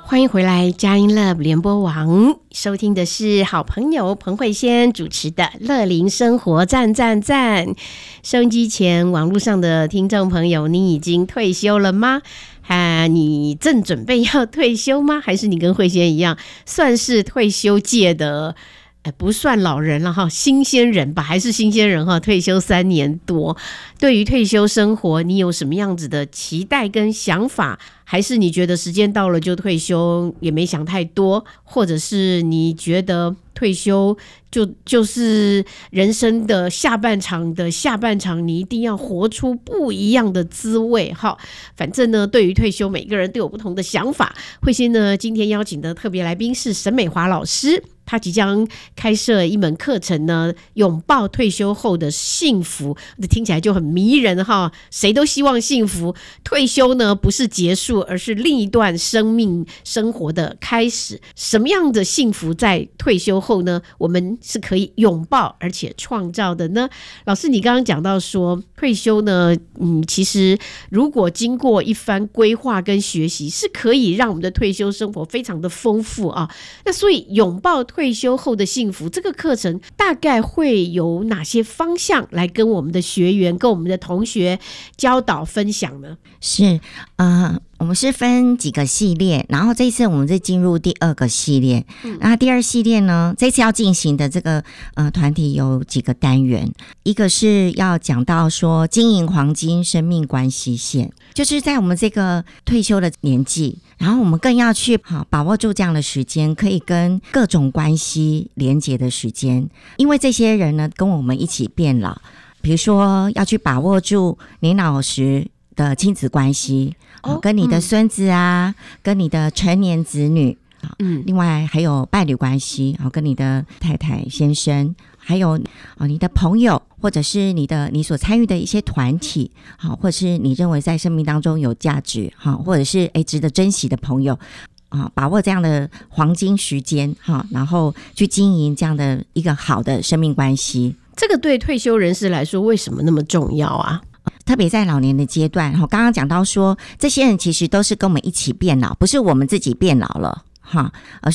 欢迎回来佳音 Love 联播网，收听的是好朋友彭慧仙主持的乐龄生活赞赞赞。收音机前网络上的听众朋友，你已经退休了吗？你正准备要退休吗？还是你跟慧仙一样算是退休界的不算老人了哈，新鲜人吧，还是新鲜人哈，退休3年多。对于退休生活，你有什么样子的期待跟想法？还是你觉得时间到了就退休，也没想太多？或者是你觉得退休就是人生的下半场，你一定要活出不一样的滋味哈。反正呢，对于退休，每个人都有不同的想法。慧仙呢，今天邀请的特别来宾是沈美华老师，他即将开设一门课程呢，拥抱退休后的幸福，听起来就很迷人哈。谁都希望幸福，退休呢不是结束，而是另一段生命生活的开始。什么样的幸福在退休后呢？我们是可以拥抱而且创造的呢？老师，你刚刚讲到说退休呢，其实如果经过一番规划跟学习，是可以让我们的退休生活非常的丰富啊。那所以拥抱退休后的幸福这个课程大概会有哪些方向来跟我们的学员跟我们的同学教导分享呢？ 是我们是分几个系列，然后这一次我们是进入第2个系列。那第2系列呢，这次要进行的这个团体有几个单元，一个是要讲到说经营黄金生命关系线，就是在我们这个退休的年纪，然后我们更要去把握住这样的时间，可以跟各种关系连结的时间，因为这些人呢跟我们一起变老，比如说要去把握住年老时的亲子关系，跟你的孙子啊，跟你的成年子女，另外还有伴侣关系，跟你的太太先生，还有你的朋友，或者是你所参与的一些团体，或者是你认为在生命当中有价值，或者是值得珍惜的朋友，把握这样的黄金时间，然后去经营这样的一个好的生命关系。 这个对退休人士来说为什么那么重要啊？ 特别在老年的阶段，刚刚讲到说这些人其实都是跟我们一起变老，不是我们自己变老了，而